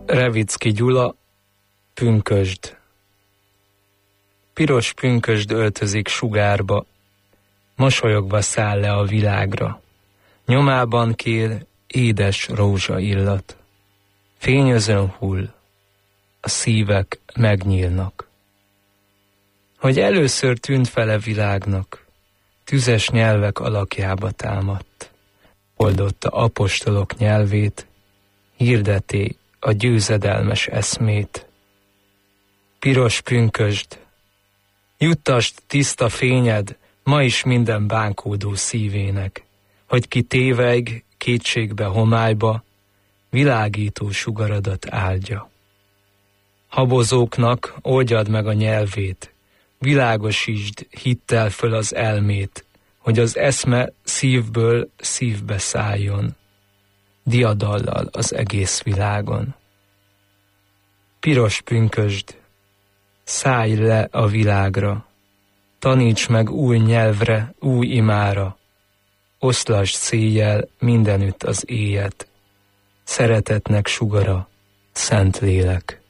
Revicki Gyula, pünkösd. Piros pünkösd öltözik sugárba, mosolyogva száll le a világra. Nyomában kél édes rózsa illat. Fényözön hull, a szívek megnyílnak. Hogy először tűnt fele világnak, tüzes nyelvek alakjába támadt. Oldotta apostolok nyelvét, hirdeti a győzedelmes eszmét. Piros pünkösd, juttasd tiszta fényed ma is minden bánkódó szívének, hogy ki tévejg, kétségbe, homályba, világító sugaradat áldja. Habozóknak oldjad meg a nyelvét, világosítsd hittel föl az elmét, hogy az eszme szívből szívbe szálljon, diadallal az egész világon. Piros pünkösd, szállj le a világra, taníts meg új nyelvre, új imára, oszlasd széjjel mindenütt az éjet, szeretetnek sugara, Szentlélek.